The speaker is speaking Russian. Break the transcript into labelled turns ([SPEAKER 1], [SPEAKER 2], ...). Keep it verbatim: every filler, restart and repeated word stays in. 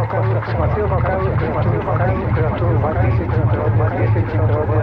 [SPEAKER 1] смотрел, пока, смотрел, пока температура воды, температура воды, температура воды, температура воды.